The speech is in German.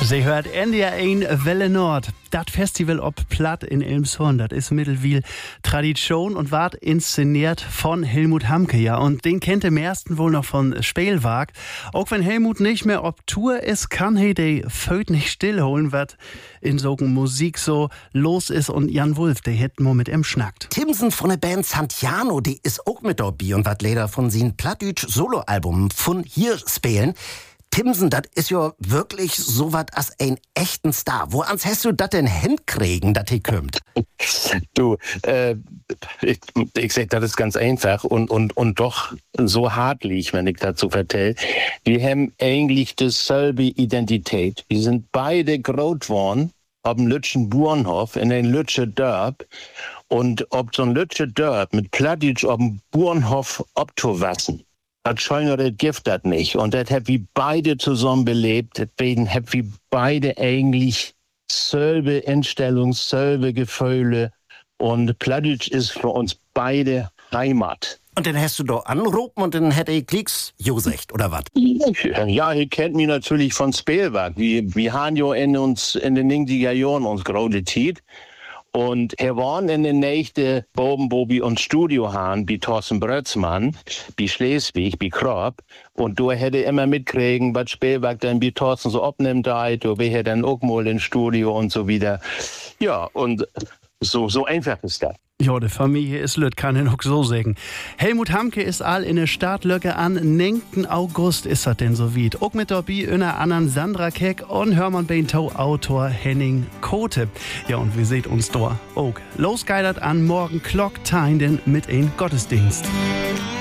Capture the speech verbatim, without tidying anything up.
Sie hört N D R eins Welle Nord. Das Festival ob Platt in Elmshorn, das ist mittlerweile Tradition und ward inszeniert von Helmut Hamke, ja. Und den kennt ihr meisten wohl noch von Spielwag. Auch wenn Helmut nicht mehr ob Tour ist, kann er die Föt nicht stillholen, was in so Musik so los ist. Und Jan Wulff, der hätten wir mit ihm schnackt. Timsen von der Band Santiano, die ist auch mit dabei und wat leider von sin Plattdütsch Soloalbum von hier spielen. Timsen, das ist ja wirklich so was als ein echten Star. Wo ans hast du das denn hinkriegen, dass he kommt? Du, äh, ich, ich sag, das ist ganz einfach und, und, und doch so hartlich, wenn ich dazu vertell. Wir haben eigentlich dieselbe Identität. Wir sind beide groß geworden auf dem Lütschen Burenhof in den Lütsche Dörp. Und ob so ein Lütsche Dörp mit Plattdeutsch auf dem Burenhof obtowassen, das scheint das Gift das nicht. Und das haben wir beide zusammen belebt. Deswegen haben wir beide eigentlich selbe Einstellung, selbe Gefühle. Und Plattdeutsch ist für uns beide Heimat. Und dann hast du da angerufen und dann hätte ich Klicks gesagt, oder was? Ja, ihr kennt mich natürlich von Spielwerk. Wir, wir haben ja in uns in den neunziger Jahren uns große Zeit. Und er waren in den nächsten Boben, Bobi und Studio haben, wie Thorsten Brötzmann, wie Schleswig, wie Kropp. Und du hätte immer mitkriegen, was Spielwerk dann wie Thorsten so abnimmt, da, du wäre dann auch mal im Studio und so wieder. Ja, und so, so einfach ist das. Ja, die Familie ist lüt, kann ich auch so sagen. Helmut Hamke ist all in der Startlöcke an neunten August ist das denn so weit. Auch mit dabei einer anderen Sandra Keck und Hermann Beintau Autor Henning Kote. Ja, und wir seht uns da auch. Los geidert an morgen Clock Time denn mit ein Gottesdienst.